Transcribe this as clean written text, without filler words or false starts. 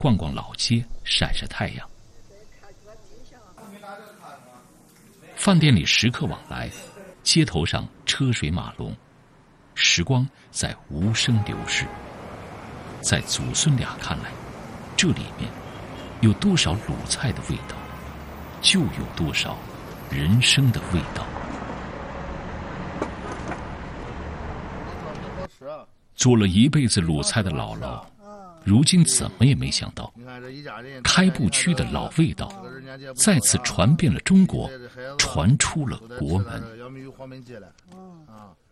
逛逛老街，晒晒太阳。饭店里食客往来，街头上车水马龙，时光在无声流逝。在祖孙俩看来，这里面有多少鲁菜的味道，就有多少人生的味道。做了一辈子鲁菜的姥姥，如今怎么也没想到，开埠区的老味道再次传遍了中国，传出了国门。